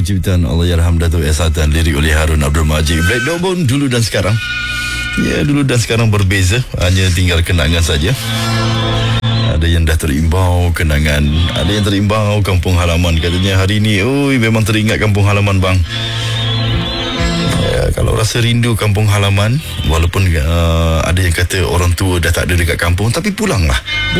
ciptaan Allahyarham Datuk S. Hatan, lirik oleh Harun Abdul Majid. Black Dog dulu dan sekarang. Ya, dulu dan sekarang berbeza, hanya tinggal kenangan saja. Ada yang dah terimbau kenangan, ada yang terimbau kampung halaman. Katanya hari ni, memang teringat kampung halaman bang. Kalau rasa rindu kampung halaman, walaupun ada yang kata orang tua dah tak ada dekat kampung, tapi pulanglah.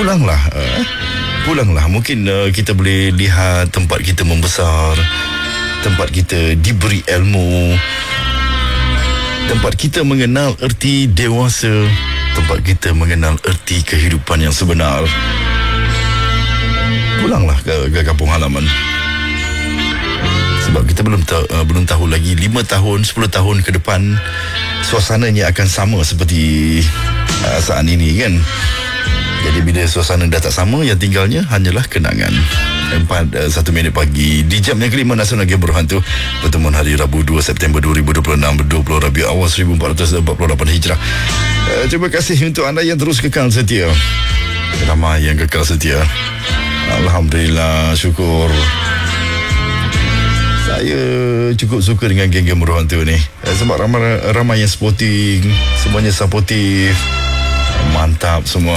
Mungkin kita boleh lihat tempat kita membesar, tempat kita diberi ilmu, tempat kita mengenal erti dewasa, tempat kita mengenal erti kehidupan yang sebenar. Pulanglah ke kampung halaman. Sebab kita belum tahu lagi 5 tahun, 10 tahun ke depan suasananya akan sama seperti saat ini kan. Jadi bila suasana dah tak sama, yang tinggalnya hanyalah kenangan. 1 minit pagi di jam yang kelima Nasional Game Berhantu. Pertemuan hari Rabu 2 September 2026, 20 Rabiul Awal 1448 Hijrah. Terima kasih untuk anda yang terus kekal setia. Ramai yang kekal setia. Alhamdulillah, syukur. Saya cukup suka dengan geng-geng berhantu ni. Sebab ramai yang supporting, semuanya supportive. Mantap semua.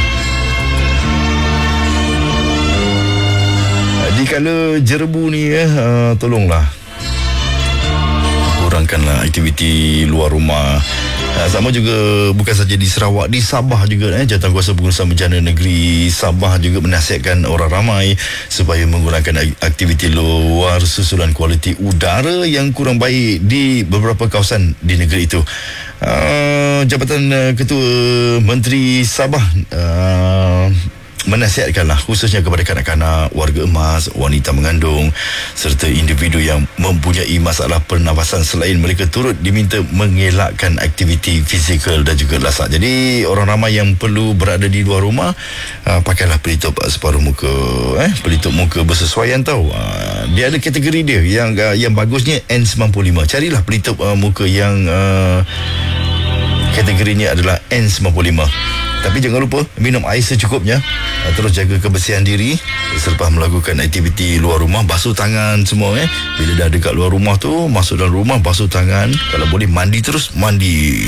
Dikala jerebu ni tolonglah kurangkanlah aktiviti luar rumah. Sama juga bukan saja di Sarawak, di Sabah juga Jawatankuasa Pengurusan Bencana Negeri Sabah juga menasihatkan orang ramai supaya mengurangkan aktiviti luar susulan kualiti udara yang kurang baik di beberapa kawasan di negeri itu. Jabatan Ketua Menteri Sabah menasihatkanlah khususnya kepada kanak-kanak, warga emas, wanita mengandung serta individu yang mempunyai masalah pernafasan selain mereka turut diminta mengelakkan aktiviti fizikal dan juga lasak. Jadi orang ramai yang perlu berada di luar rumah, pakailah pelitup separuh muka, pelitup muka bersesuaian tau. Dia ada kategori dia yang bagusnya N95. Carilah pelitup muka yang kategorinya adalah N95. Tapi jangan lupa minum air secukupnya. Terus jaga kebersihan diri selepas melakukan aktiviti luar rumah. Basuh tangan semua Bila dah dekat luar rumah tu, masuk dalam rumah basuh tangan. Kalau boleh mandi terus, mandi.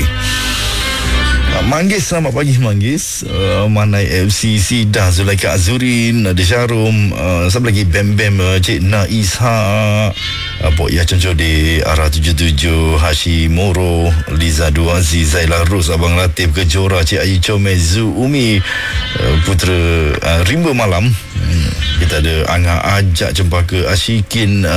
Manggis, selamat pagi Manggis. Manai FC Sidah, Zulaika Azurin, ada Syarum, siapa lagi, Bem Cik Naisha, Pok Ya Concode, Arah 77, Hashimoro, Liza Duazi, Zaila Rus, Abang Latif Kejora, Cik Ayu Comel, Zu Umi, Putera Rimba Malam. Kita ada Angah Ajak Cempaka, Ashikin,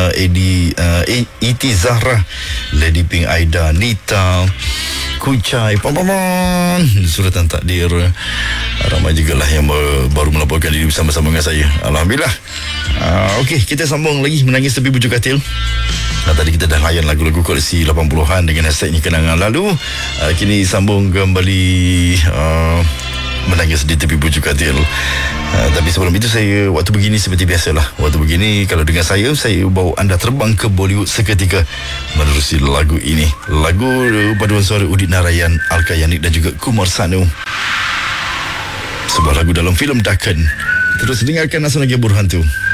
Iti Zahra, Lady Pink Aida, Nita, Kucai, Pampaman, Suratan Takdir. Ramai juga lah yang baru melaporkan diri bersama-sama dengan saya. Alhamdulillah. Okey, kita sambung lagi Menangis Tepi Bujuk Katil. Tadi kita dah layan lagu-lagu koleksi 80-an dengan hashtagnya kenangan lalu. Kini sambung kembali Menangis di Tepi Bujuk Katil. Tapi sebelum itu saya, waktu begini seperti biasalah. Waktu begini kalau dengan saya bawa anda terbang ke Bollywood seketika menerusi lagu ini. Lagu paduan suara Udit Narayan, Alka Yanik dan juga Kumar Sanu. Sebuah lagu dalam filem Dakan. Terus dengarkan Nasional Game Berhantu.